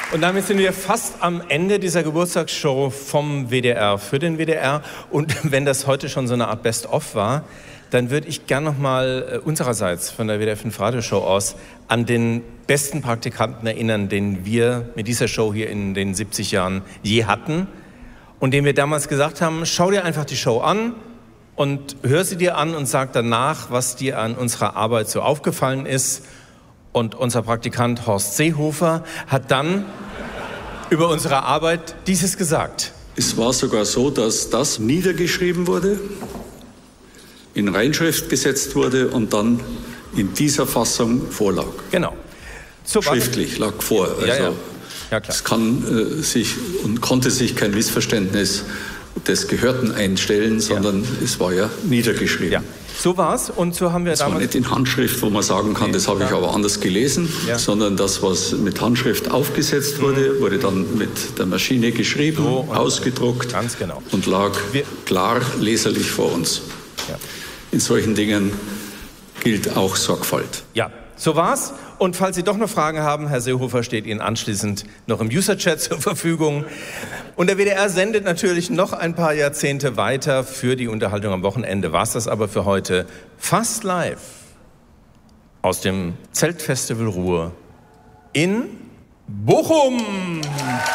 Und damit sind wir fast am Ende dieser Geburtstagsshow vom WDR für den WDR. Und wenn das heute schon so eine Art Best-of war, dann würde ich gern nochmal unsererseits von der WDR 5 Radioshow aus an den besten Praktikanten erinnern, den wir mit dieser Show hier in den 70 Jahren je hatten. Und dem wir damals gesagt haben, schau dir einfach die Show an und hör sie dir an und sag danach, was dir an unserer Arbeit so aufgefallen ist. Und unser Praktikant Horst Seehofer hat dann über unsere Arbeit dieses gesagt. Es war sogar so, dass das niedergeschrieben wurde, in Reinschrift gesetzt wurde und dann in dieser Fassung vorlag. Genau. So schriftlich lag vor. Also ja, klar. Es konnte sich kein Missverständnis des Gehörten einstellen, sondern es war ja niedergeschrieben. Ja. So war's und so haben wir das damals... war nicht in Handschrift, wo man sagen kann, das habe ich aber anders gelesen, sondern das, was mit Handschrift aufgesetzt wurde, wurde dann mit der Maschine geschrieben, so ausgedruckt ganz genau. Und lag klar leserlich vor uns. Ja. In solchen Dingen gilt auch Sorgfalt. Ja, so war's. Und falls Sie doch noch Fragen haben, Herr Seehofer steht Ihnen anschließend noch im User-Chat zur Verfügung. Und der WDR sendet natürlich noch ein paar Jahrzehnte weiter für die Unterhaltung am Wochenende. War's das aber für heute fast live aus dem Zeltfestival Ruhr in Bochum.